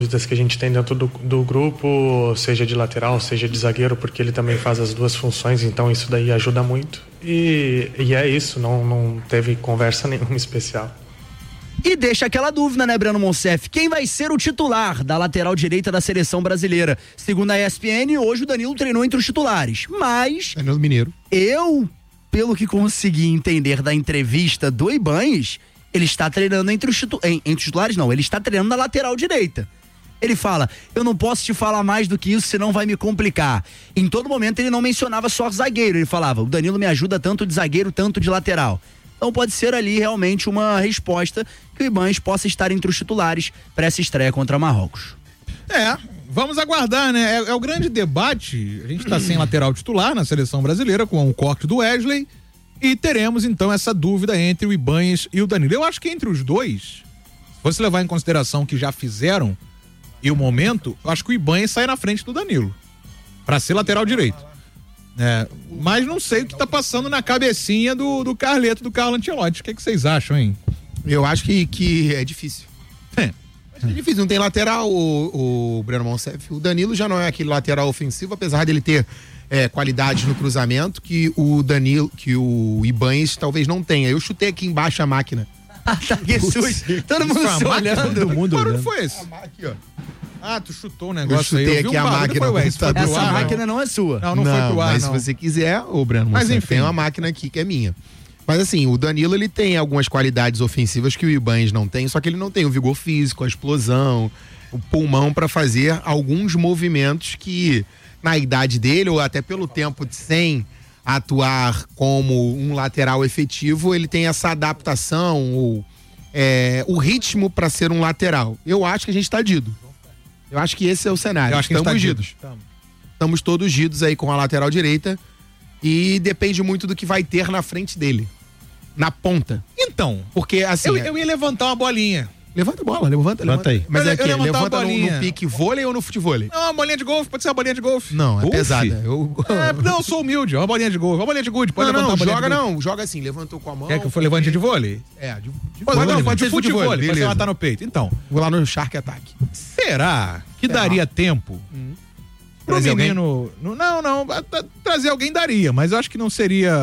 dúvidas que a gente tem dentro do grupo, seja de lateral, seja de zagueiro, porque ele também faz as duas funções, então isso daí ajuda muito. E é isso, não teve conversa nenhuma especial. E deixa aquela dúvida, né, Breno Monsef? Quem vai ser o titular da lateral direita da seleção brasileira? Segundo a ESPN, hoje o Danilo treinou entre os titulares. Mas Danilo Mineiro. Pelo que consegui entender da entrevista do Ibanez, ele está treinando entre os titulares, não. Ele está treinando na lateral direita. Ele fala, eu não posso te falar mais do que isso, senão vai me complicar. Em todo momento ele não mencionava só zagueiro. Ele falava, o Danilo me ajuda tanto de zagueiro, tanto de lateral. Então pode ser ali realmente uma resposta que o Ibanez possa estar entre os titulares para essa estreia contra Marrocos. Vamos aguardar, né? É o grande debate. A gente tá sem lateral titular na seleção brasileira, com o corte do Wesley, e teremos então essa dúvida entre o Ibanez e o Danilo. Eu acho que entre os dois, se você levar em consideração que já fizeram e o momento, eu acho que o Ibanez sai na frente do Danilo para ser lateral direito. Mas não sei o que tá passando na cabecinha do Carleto, do Carlo Ancelotti. O que vocês acham, hein? Eu acho que é difícil. É difícil, não tem lateral o Breno Monsef. O Danilo já não é aquele lateral ofensivo, apesar dele ter qualidades no cruzamento que o Ibanez talvez não tenha. Eu chutei aqui embaixo a máquina. Que susto. Todo mundo se olhando. Todo mundo olhando. Que foi esse? Aqui, ó. Tu chutou o negócio aí. Eu chutei aqui a máquina. Essa máquina não é sua. Não foi pro ar, mas se você quiser, ô Breno Monsef, mas enfim, tem uma máquina aqui que é minha. Mas assim, o Danilo, ele tem algumas qualidades ofensivas que o Ibanez não tem, só que ele não tem o vigor físico, a explosão, o pulmão para fazer alguns movimentos que, na idade dele, ou até pelo tempo sem atuar como um lateral efetivo, ele tem essa adaptação, ou o ritmo para ser um lateral. Eu acho que a gente tá dido. Eu acho que esse é o cenário. Eu acho que estamos didos. Estamos todos didos aí com a lateral direita. E depende muito do que vai ter na frente dele. Na ponta. Então, porque assim. Eu ia levantar uma bolinha. Levanta a bola, levanta aí. Mas é que levanta no pique vôlei ou no futevôlei? Não, uma bolinha de golfe, pode ser uma bolinha de golfe. Não, é pesada. Não, eu sou humilde, uma bolinha de golfe, uma bolinha de gude, pode levantar uma bolinha de golfe. Joga assim, levantou com a mão. Quer que eu levante de vôlei? Pode ser futevôlei, pra você matar no peito. Então. Vou lá no Shark Attack. Será que daria tempo pro menino... Não, trazer alguém daria, mas eu acho que não seria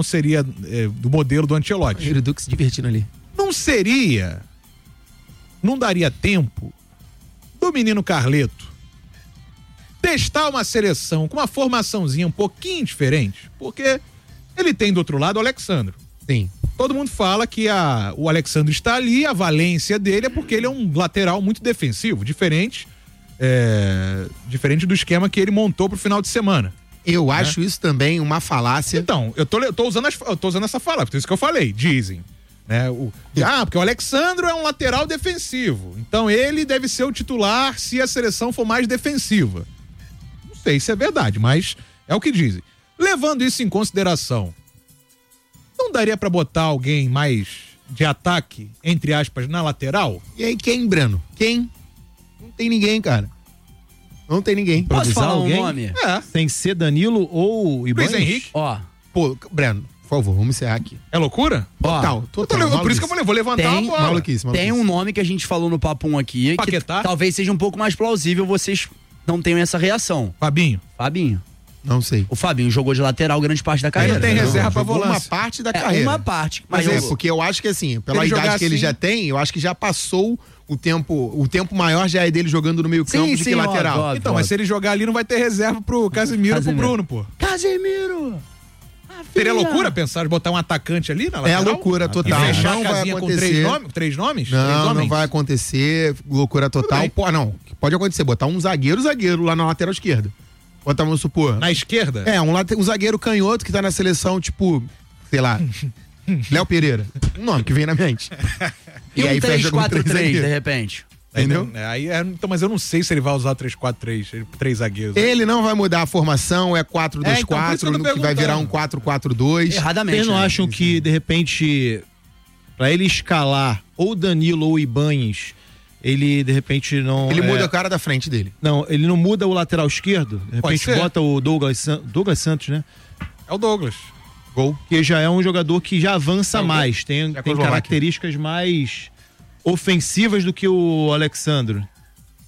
do modelo do Ancelotti. O Duque se divertindo ali. Não daria tempo do menino Carleto testar uma seleção com uma formaçãozinha um pouquinho diferente, porque ele tem do outro lado o Alexandro. Sim. Todo mundo fala que o Alexandro está ali, a valência dele é porque ele é um lateral muito defensivo, diferente do esquema que ele montou pro final de semana. Eu acho isso também uma falácia. Então, eu tô usando essa falácia, por isso que eu falei, dizem. Porque o Alexandro é um lateral defensivo, então ele deve ser o titular se a seleção for mais defensiva. Não sei se é verdade, mas é o que dizem. Levando isso em consideração, não daria pra botar alguém mais de ataque, entre aspas, na lateral? E aí quem, Breno? Quem? Não tem ninguém, cara. Não tem ninguém. Posso falar um nome? Sem ser Danilo ou Ibanez? Luiz Henrique. Pô, Breno, por favor, vamos encerrar aqui. É loucura? Total. Por isso que eu vou levantar a bola. Maluquice. Tem um nome que a gente falou no Papo 1 aqui, Paquetá? que talvez seja um pouco mais plausível, vocês não tenham essa reação. Fabinho. Não sei. O Fabinho jogou de lateral grande parte da carreira. Ele tem reserva pra volância. Uma parte da carreira. Uma parte. Mas porque eu acho que assim, pela idade que ele já tem, eu acho que já passou o tempo maior já é dele jogando no meio campo do que lateral. Óbvio. Então, mas se ele jogar ali, não vai ter reserva pro Casemiro e pro Bruno, pô. Casemiro! Seria loucura pensar em botar um atacante ali na lateral? É loucura total. E fechar não a casinha vai com acontecer. três nomes? Não vai acontecer. Loucura total. Pô, não. Pode acontecer. Botar um zagueiro lá na lateral esquerda. Botar, vamos supor. Na esquerda? Um zagueiro canhoto que tá na seleção, tipo, sei lá, Léo Pereira. Um nome que vem na mente. E aí fecha com 3-4-3, de repente. Entendeu? Então, mas eu não sei se ele vai usar 3-4-3, 3 zagueiros. Ele não vai mudar a formação, é 4-2-4, que vai virar um 4-4-2. Erradamente. Vocês não acham que, de repente, pra ele escalar ou Danilo ou Ibanez, ele, de repente, não... Ele muda a cara da frente dele. Não, ele não muda o lateral esquerdo? De repente bota o Douglas Santos, né? É o Douglas. Gol. Que já é um jogador que já avança mais, tem características mais ofensivas do que o Alexandro.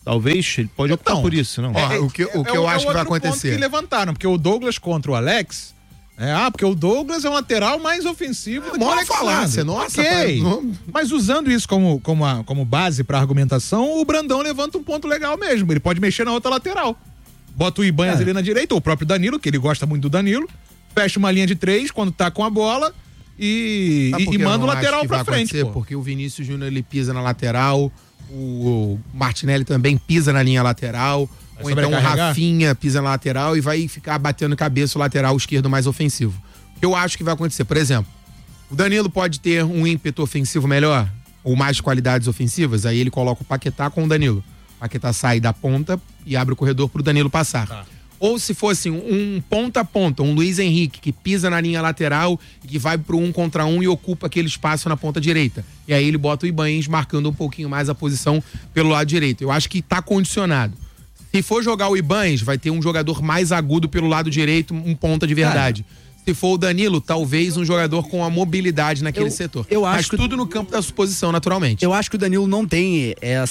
Talvez ele pode optar por isso, não? O que eu acho que vai acontecer. Ponto que levantaram, porque o Douglas contra o Alex. Porque o Douglas é um lateral mais ofensivo do que o Alex Sandro. Nossa, ok. Mas usando isso como base pra argumentação, o Brandão levanta um ponto legal mesmo. Ele pode mexer na outra lateral. Bota o Ibanez ali na direita, ou o próprio Danilo, que ele gosta muito do Danilo. Fecha uma linha de 3 quando tá com a bola e manda o lateral pra frente. Porque o Vinícius Júnior ele pisa na lateral, o Martinelli também pisa na linha lateral. Ou então o Rafinha pisa na lateral e vai ficar batendo cabeça o lateral esquerdo mais ofensivo. O que eu acho que vai acontecer, por exemplo, o Danilo pode ter um ímpeto ofensivo melhor, ou mais qualidades ofensivas, aí ele coloca o Paquetá com o Danilo. O Paquetá sai da ponta e abre o corredor pro Danilo passar. Tá. Ou se fosse um ponta a ponta, um Luiz Henrique que pisa na linha lateral e que vai pro 1 contra 1 e ocupa aquele espaço na ponta direita. E aí ele bota o Ibanez marcando um pouquinho mais a posição pelo lado direito. Eu acho que tá condicionado. Se for jogar o Ibanez, vai ter um jogador mais agudo pelo lado direito, um ponta de verdade. Se for o Danilo, talvez um jogador com a mobilidade naquele setor. Mas tudo no campo da suposição, naturalmente. Eu acho que o Danilo não tem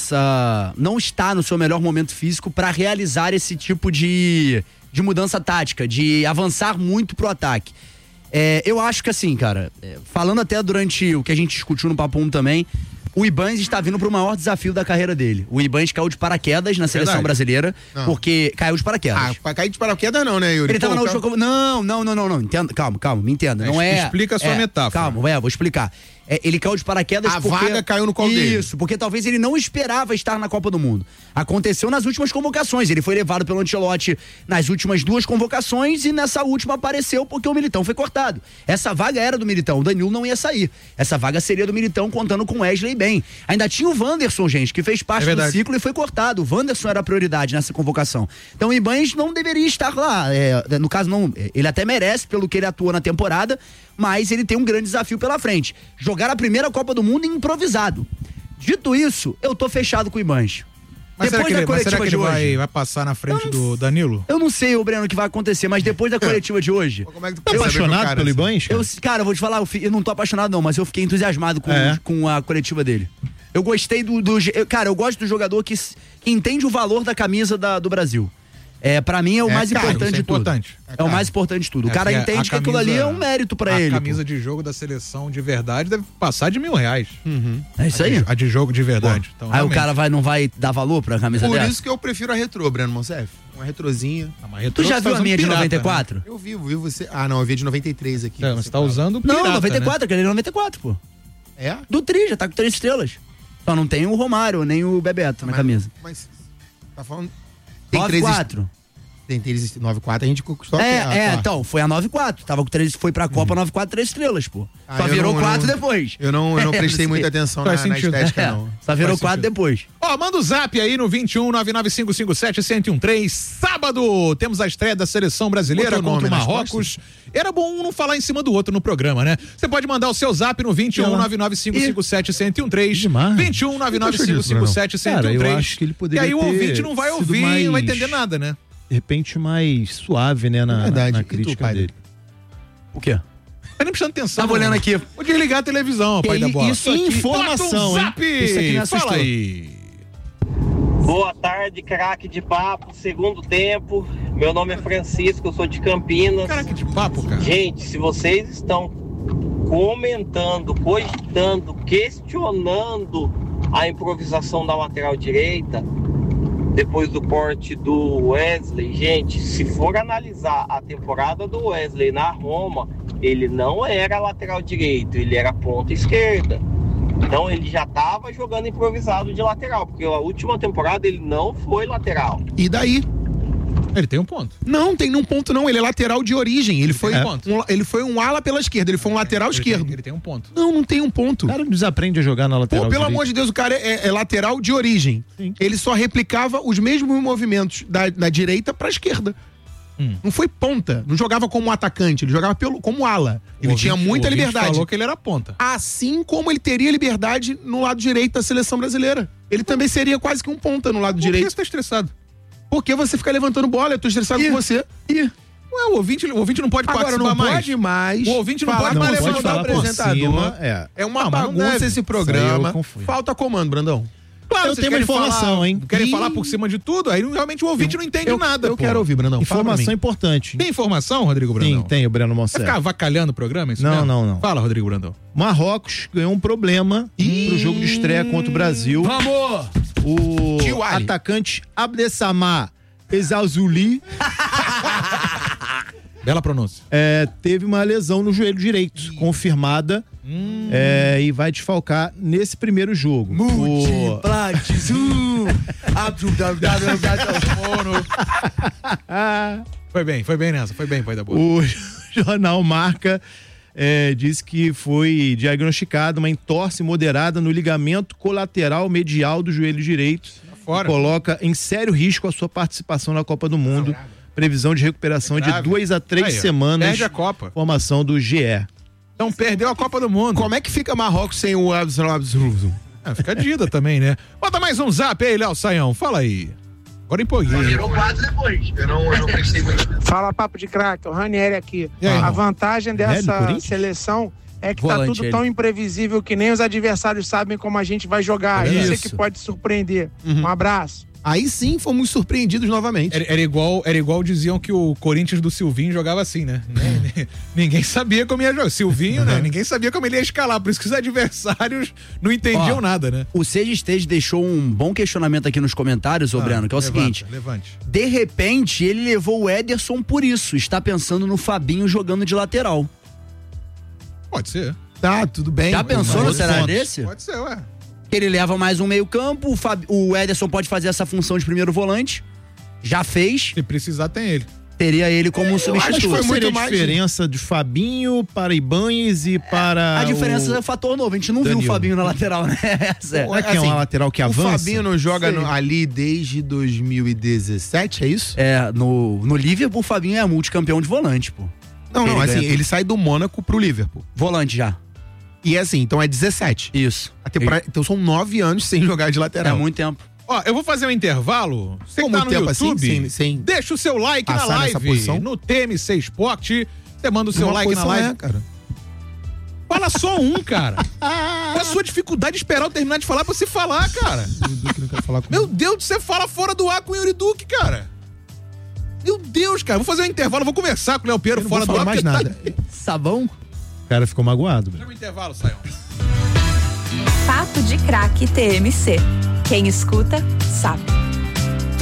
não está no seu melhor momento físico para realizar esse tipo de mudança tática, de avançar muito pro ataque. Eu acho que assim, cara, falando até durante o que a gente discutiu no Papo 1 também, o Ibanez está vindo para o maior desafio da carreira dele. O Ibanez caiu de paraquedas na seleção brasileira, porque caiu de paraquedas. Cair de paraquedas não, né, Yuri? Ele tava na última... Não. Entenda, calma, me entenda. Não é... Explica a sua metáfora. Calma, vou explicar. Ele caiu de paraquedas porque... A vaga caiu no colo dele. Isso, porque talvez ele não esperava estar na Copa do Mundo. Aconteceu nas últimas convocações. Ele foi levado pelo Ancelotti nas últimas 2 convocações e nessa última apareceu porque o Militão foi cortado. Essa vaga era do Militão, o Danilo não ia sair. Essa vaga seria do Militão contando com Wesley bem. Ainda tinha o Wanderson, gente, que fez parte do ciclo e foi cortado. O Wanderson era a prioridade nessa convocação. Então o Ibanez não deveria estar lá. No caso, não, ele até merece pelo que ele atuou na temporada, mas ele tem um grande desafio pela frente. Jogar a primeira Copa do Mundo improvisado. Dito isso, eu tô fechado com o Ibanez. Mas será que ele vai passar na frente do Danilo? Eu não sei, Breno, o que vai acontecer, mas depois da coletiva de hoje... Como é que tu tá apaixonado pelo Ibanez? Cara, eu vou te falar, eu não tô apaixonado não, mas eu fiquei entusiasmado com a coletiva dele. Eu gostei cara, eu gosto do jogador que entende o valor da camisa do Brasil. Pra mim é o mais importante de tudo. É o mais importante de tudo. O cara entende que aquilo ali é um mérito pra ele. A camisa de jogo da seleção de verdade deve passar de R$1.000. É isso aí. A de jogo de verdade. Então, aí o cara não vai dar valor pra camisa dessa? Por isso que eu prefiro a retrô, Breno Monsef. Uma retrozinha. Tu já viu a minha de 94? Né? Eu vi você. Eu vi de 93 aqui. Mas você tá usando pirata, não, 94, aquele é 94, pô. É? Do Tri, já tá com 3 estrelas. Só não tem o Romário, nem o Bebeto na camisa. Mas tá falando... 94. Tem 94, a gente conquistou então, foi a 94. Tava com 3, foi pra Copa 94, 3 estrelas, pô. Só virou 4 depois. Eu não prestei muita atenção na estética, não. Só virou 4 depois. Manda o zap aí no 21 99557-1013. Sábado temos a estreia da seleção brasileira contra o Marrocos. Era bom não falar em cima do outro no programa, né? Você pode mandar o seu zap no 21 99557-1013. 21 99557-1013. Eu acho que ele poderia e aí o ouvinte não vai ouvir, não vai entender nada, né? De repente mais suave, né, na crítica dele. O quê? Tá nem prestando atenção. Tava olhando aqui. Vou desligar a televisão, pai da bola. Isso aqui, informação, hein? Isso aqui me assustou. Fala aí. Boa tarde, craque de papo, segundo tempo. Meu nome é Francisco, eu sou de Campinas. Craque de papo, cara. Gente, se vocês estão comentando, cogitando, questionando a improvisação da lateral direita, depois do corte do Wesley, gente, se for analisar a temporada do Wesley na Roma, ele não era lateral direito, ele era ponta esquerda. Então ele já estava jogando improvisado de lateral, porque a última temporada ele não foi lateral. E daí? Ele tem um ponto. Não, tem um ponto não, ele é lateral de origem. Ele foi um ala pela esquerda, ele foi um lateral esquerdo. Ele tem um ponto. Não tem um ponto. O cara desaprende a jogar na lateral. Pô, pelo amor de Deus, o cara é lateral de origem. Sim. Ele só replicava os mesmos movimentos da direita pra esquerda. Não foi ponta, não jogava como atacante, ele jogava como ala. Ele tinha muita liberdade. Falou que ele era ponta. Assim como ele teria liberdade no lado direito da seleção brasileira. Ele também seria quase que um ponta no lado direito. Por que você tá estressado? Porque você fica levantando bola, eu tô estressado com você. Ué, o ouvinte não pode participar mais. Pode mais. O ouvinte não pode mais levantar o apresentador. É uma bagunça esse programa. Falta comando, Brandão. Claro, Eu vocês tenho uma querem informação, falar, hein? Querem falar por cima de tudo, aí realmente o ouvinte não entende nada. Eu pô. quero ouvir, Brandão. Fala pra Informação mim. importante. Tem informação, Rodrigo Brandão? Sim, tenho, Breno Você Monsanto. ficar avacalhando o programa? É isso Não, mesmo? não. Fala, Rodrigo Brandão. Marrocos ganhou um problema pro jogo de estreia contra o Brasil. Vamos! O Tio Ali. atacante Abdessamar Ezazouli Bela pronúncia. teve uma lesão no joelho direito, confirmada, e vai desfalcar nesse primeiro jogo. Foi bem nessa, foi bem, pai da boa. O jornal Marca disse que foi diagnosticada uma entorse moderada no ligamento colateral medial do joelho direito, Fora. que coloca em sério risco a sua participação na Copa do Mundo. Previsão de recuperação de 2 a 3 Aí, ó, semanas. perde a Copa. Formação do GE. Então perdeu a Copa do Mundo. Como é que fica Marrocos sem o Absalom? Fica a Dida também, né? Bota mais um zap aí, Léo Saião. Fala aí. Agora empolguei. Fala, papo de craque, o Ranieri aqui. E aí, A irmão? vantagem do dessa Corinthians? seleção é que Volante, tá tudo ele. tão imprevisível que nem os adversários sabem como a gente vai jogar. Isso que pode surpreender. Um abraço. Aí sim fomos surpreendidos novamente. Era igual diziam que o Corinthians do Silvinho jogava assim, né? Ninguém sabia como ia jogar. Silvinho, né? Ninguém sabia como ele ia escalar. Por isso que os adversários não entendiam Ó, nada, né? O Seja Stage deixou um bom questionamento aqui nos comentários, ô Breno, que é o seguinte: Levante. de repente ele levou o Ederson por isso, está pensando no Fabinho jogando de lateral. Pode ser. Tá, tudo bem. Já pensou no Mas- cenário desse? Pode ser, ué. Ele leva mais um meio campo, o Ederson pode fazer essa função de primeiro volante, já fez, Se precisar, tem ele. teria ele como um acho que substituto. foi Qual muito seria a mais- diferença de Fabinho para Ibanez e para A diferença é fator novo, a gente não viu o Danilo. Fabinho na lateral, né? Essa é. Não é que é uma lateral que O avança? Fabinho não joga Sim. ali desde 2017, é isso? É, no Liverpool o Fabinho é multicampeão de volante, pô. Não, Ele assim, ganha ele sai do Mônaco pro Liverpool. Volante já. E é assim, então é 17. Isso. Então são 9 anos sem jogar de É lateral. muito tempo. Ó, eu vou fazer um intervalo. Você que Como tá no tempo assim, YouTube, sem deixa o seu like na passar nessa live. posição? No TMC Esporte. Você manda o seu Uma like na posição live. cara. Fala só um, cara. Qual a sua dificuldade de esperar eu terminar de falar pra você falar, cara? Não quero falar comigo. Meu Deus, você fala fora do ar com o Yuri Duque, cara. Meu Deus, cara. Vou fazer um intervalo, vou conversar com o Léo Pinheiro Eu não fora vou do ar. falar mais porque nada. Sabão? O cara ficou magoado. Chama o intervalo, Saião. Papo de Craque TMC. Quem escuta, sabe.